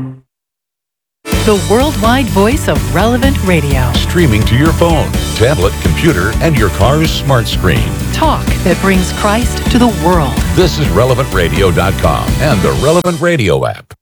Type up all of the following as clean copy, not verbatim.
The worldwide voice of Relevant Radio. Streaming to your phone, tablet, computer, and your car's smart screen. Talk that brings Christ to the world. This is RelevantRadio.com and the Relevant Radio app.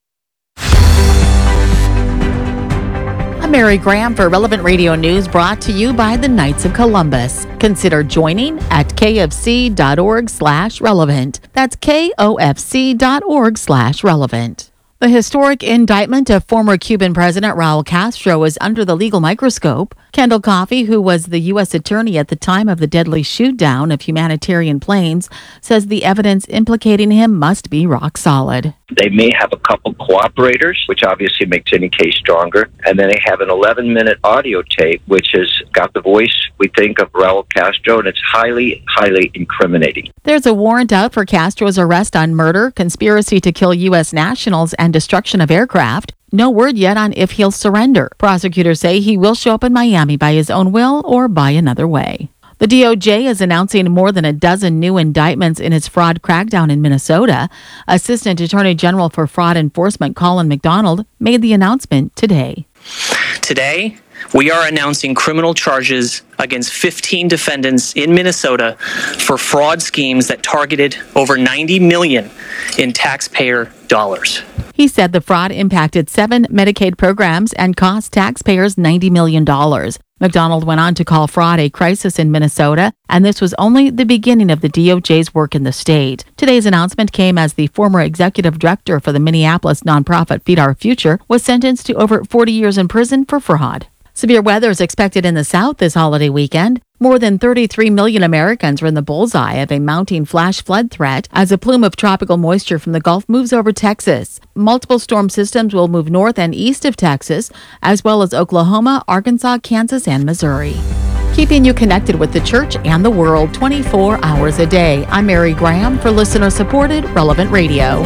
I'm Mary Graham for Relevant Radio News, brought to you by the Knights of Columbus. Consider joining at kfc.org/relevant. That's kofc.org/relevant. The historic indictment of former Cuban President Raul Castro is under the legal microscope. Kendall Coffey, who was the U.S. attorney at the time of the deadly shoot-down of humanitarian planes, says the evidence implicating him must be rock solid. They may have a couple cooperators, which obviously makes any case stronger. And then they have an 11-minute audio tape, which has got the voice, we think, of Raul Castro, and it's highly, highly incriminating. There's a warrant out for Castro's arrest on murder, conspiracy to kill U.S. nationals, and destruction of aircraft. No word yet on if he'll surrender. Prosecutors say he will show up in Miami by his own will or by another way. The DOJ is announcing more than a dozen new indictments in its fraud crackdown in Minnesota. Assistant Attorney General for Fraud Enforcement Colin McDonald made the announcement today. Today, we are announcing criminal charges against 15 defendants in Minnesota for fraud schemes that targeted over $90 million in taxpayer dollars. He said the fraud impacted 7 Medicaid programs and cost taxpayers $90 million. McDonald went on to call fraud a crisis in Minnesota, and this was only the beginning of the DOJ's work in the state. Today's announcement came as the former executive director for the Minneapolis nonprofit Feed Our Future was sentenced to over 40 years in prison for fraud. Severe weather is expected in the South this holiday weekend. More than 33 million Americans are in the bullseye of a mounting flash flood threat as a plume of tropical moisture from the Gulf moves over Texas. Multiple storm systems will move north and east of Texas, as well as Oklahoma, Arkansas, Kansas, and Missouri. Keeping you connected with the church and the world 24 hours a day. I'm Mary Graham for listener-supported Relevant Radio.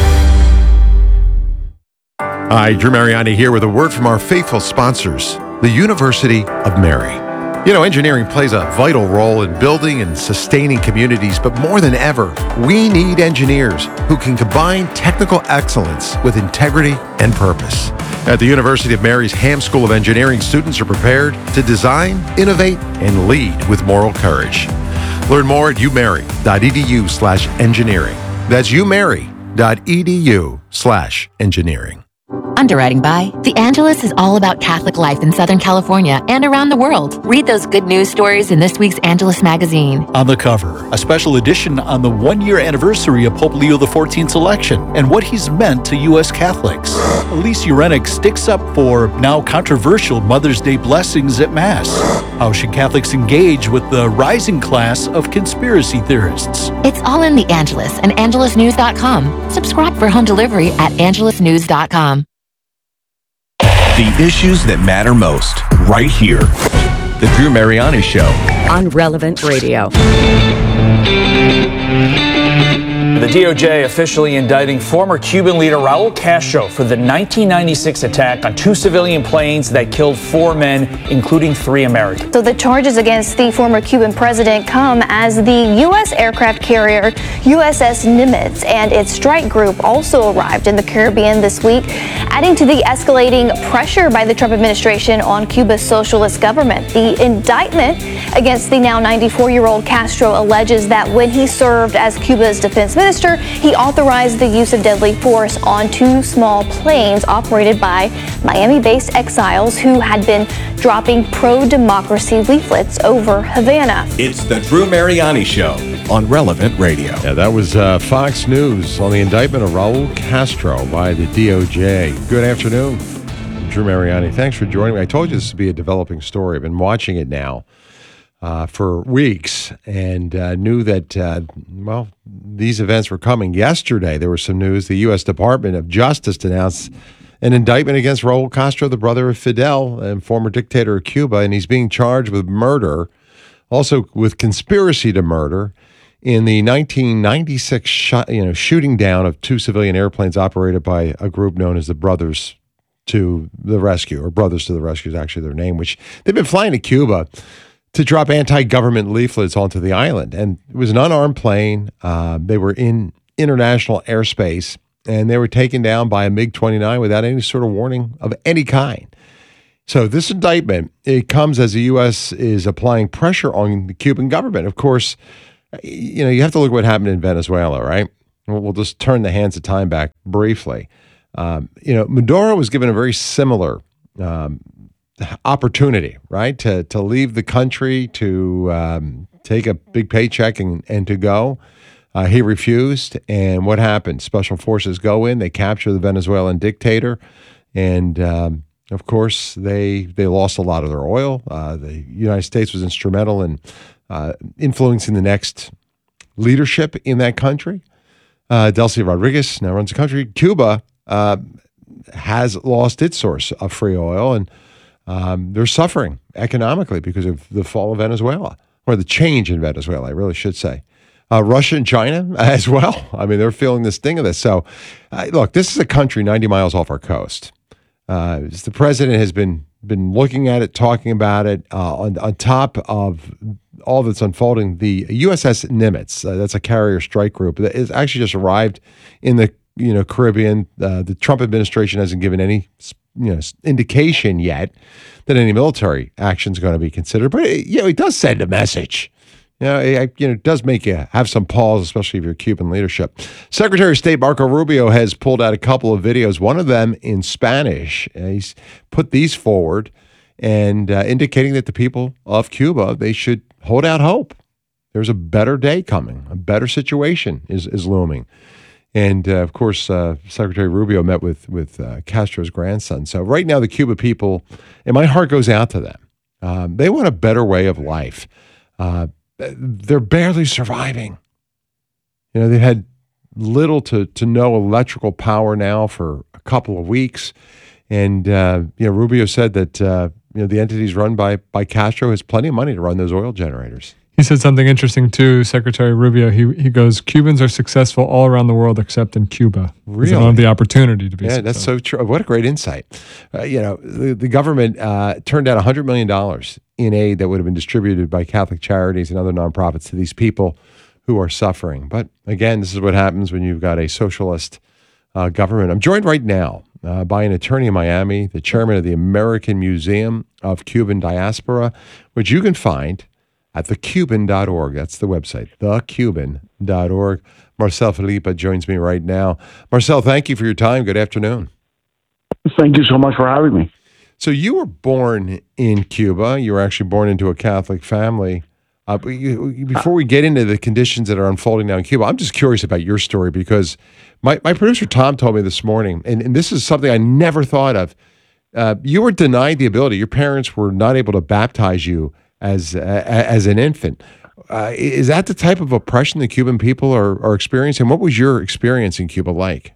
Hi, Drew Mariani here with a word from our faithful sponsors, the University of Mary. You know, engineering plays a vital role in building and sustaining communities, but more than ever, we need engineers who can combine technical excellence with integrity and purpose. At the University of Mary's Ham School of Engineering, students are prepared to design, innovate, and lead with moral courage. Learn more at umary.edu/engineering. That's umary.edu/engineering. Underwriting by The Angelus is all about Catholic life in Southern California and around the world. Read those good news stories in this week's Angelus magazine. On the cover, a special edition on the one-year anniversary of Pope Leo XIV's election and what he's meant to U.S. Catholics. Elise Urenick sticks up for now controversial Mother's Day blessings at Mass. How should Catholics engage with the rising class of conspiracy theorists? It's all in The Angelus and angelusnews.com. Subscribe for home delivery at angelusnews.com. The issues that matter most, right here. The Drew Mariani Show. On Relevant Radio. The DOJ officially indicting former Cuban leader Raul Castro for the 1996 attack on 2 civilian planes that killed 4 men, including 3 Americans. So the charges against the former Cuban president come as the U.S. aircraft carrier USS Nimitz and its strike group also arrived in the Caribbean this week, adding to the escalating pressure by the Trump administration on Cuba's socialist government. The indictment against the now 94-year-old Castro alleges that when he served as Cuba's defense minister, he authorized the use of deadly force on 2 small planes operated by Miami-based exiles who had been dropping pro-democracy leaflets over Havana. It's the Drew Mariani Show on Relevant Radio. Yeah, that was Fox News on the indictment of Raul Castro by the DOJ. Good afternoon. I'm Drew Mariani. Thanks for joining me. I told you this would be a developing story. I've been watching it now for weeks and knew that, these events were coming. Yesterday, there was some news. The U.S. Department of Justice announced an indictment against Raul Castro, the brother of Fidel and former dictator of Cuba, and he's being charged with murder, also with conspiracy to murder, in the 1996 shooting down of 2 civilian airplanes operated by a group known as the Brothers to the Rescue, or Brothers to the Rescue is actually their name, which they've been flying to Cuba to drop anti-government leaflets onto the island. And it was an unarmed plane. They were in international airspace, and they were taken down by a MiG-29 without any sort of warning of any kind. So this indictment, it comes as the U.S. is applying pressure on the Cuban government. Of course, you have to look at what happened in Venezuela, right? We'll just turn the hands of time back briefly. Maduro was given a very similar opportunity, right, to leave the country, to take a big paycheck and to go. He refused, and what happened? Special forces go in, they capture the Venezuelan dictator, and of course they lost a lot of their oil. The United States was instrumental in influencing the next leadership in that country. Delcy Rodriguez now runs the country. Cuba has lost its source of free oil, and they're suffering economically because of the fall of Venezuela, or the change in Venezuela, I really should say. Russia and China as well. I mean, they're feeling the sting of this. So, look, this is a country 90 miles off our coast. The president has been looking at it, talking about it. On top of all that's unfolding, the USS Nimitz, that's a carrier strike group that is actually just arrived in the Caribbean. The Trump administration hasn't given any indication yet that any military action is going to be considered, but it does send a message. It does make you have some pause, especially if you're Cuban leadership. Secretary of State Marco Rubio has pulled out a couple of videos, one of them in Spanish. He's put these forward and indicating that the people of Cuba, they should hold out hope. There's a better day coming. A better situation is looming. And, of course, Secretary Rubio met with Castro's grandson. So right now the Cuba people, and my heart goes out to them. They want a better way of life. They're barely surviving. They've had little to no electrical power now for a couple of weeks. And, Rubio said that, the entities run by Castro has plenty of money to run those oil generators. He said something interesting too, Secretary Rubio. He goes, Cubans are successful all around the world except in Cuba. Really? They don't have the opportunity to be successful. That's so true. What a great insight. The government turned out $100 million in aid that would have been distributed by Catholic charities and other nonprofits to these people who are suffering. But again, this is what happens when you've got a socialist government. I'm joined right now by an attorney in Miami, the chairman of the American Museum of Cuban Diaspora, which you can find at thecuban.org. That's the website, thecuban.org. Marcel Felipe joins me right now. Marcel, thank you for your time. Good afternoon. Thank you so much for having me. So you were born in Cuba. You were actually born into a Catholic family. Before we get into the conditions that are unfolding now in Cuba, I'm just curious about your story because my producer Tom told me this morning, and this is something I never thought of. You were denied the ability. Your parents were not able to baptize you as an infant. Is that the type of oppression the Cuban people are experiencing? What was your experience in Cuba like?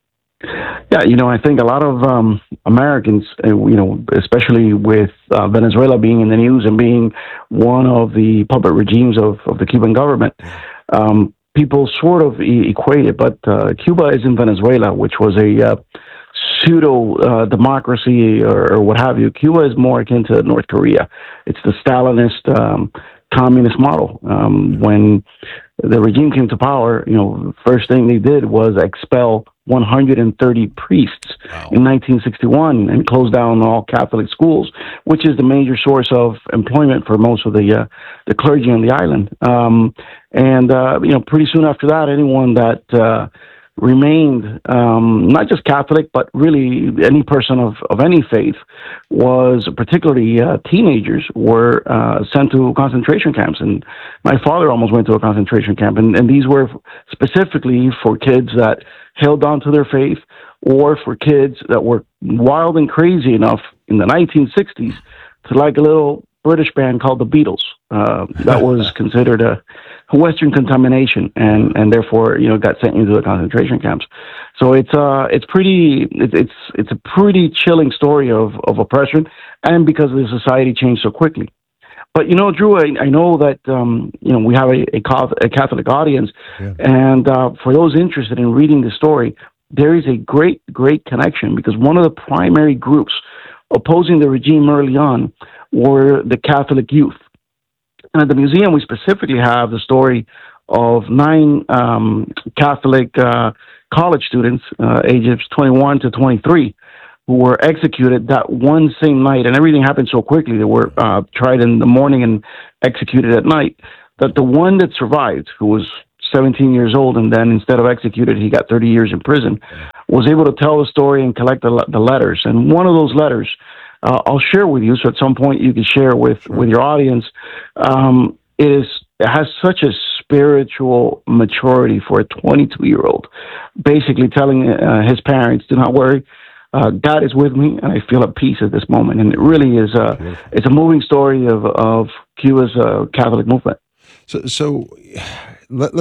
Yeah, I think a lot of Americans, especially with Venezuela being in the news and being one of the puppet regimes of the Cuban government, people sort of equate it. But Cuba isn't Venezuela, which was a pseudo-democracy or what have you. Cuba is more akin to North Korea. It's the Stalinist communist model. When the regime came to power, first thing they did was expel 130 priests in 1961 and close down all Catholic schools, which is the major source of employment for most of the clergy on the island. Pretty soon after that, anyone that remained not just Catholic, but really any person of any faith, was particularly teenagers, were sent to concentration camps. And my father almost went to a concentration camp. And these were specifically for kids that held on to their faith, or for kids that were wild and crazy enough in the 1960s to like a little British band called the Beatles. That was considered a Western contamination, and therefore got sent into the concentration camps. So it's a pretty chilling story of oppression, and because the society changed so quickly. But Drew, I know that we have a Catholic audience, and for those interested in reading the story, there is a great connection, because one of the primary groups opposing the regime early on were the Catholic youth. And at the museum, we specifically have the story of 9 Catholic college students, ages 21 to 23, who were executed that one same night. And everything happened so quickly. They were tried in the morning and executed at night. That the one that survived, who was 17 years old, and then instead of executed, he got 30 years in prison, was able to tell the story and collect the letters. And one of those letters, I'll share with you, so at some point you can share with your audience. It has such a spiritual maturity for a 22-year-old, basically telling his parents, "Do not worry, God is with me, and I feel at peace at this moment." And it really is it's a moving story of Cuba's Catholic movement. So let